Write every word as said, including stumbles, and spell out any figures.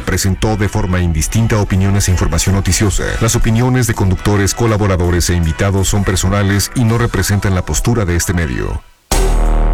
presentó de forma indistinta opiniones e información noticiosa. Las opiniones de conductores, colaboradores e invitados son personales y no representan la postura de este medio.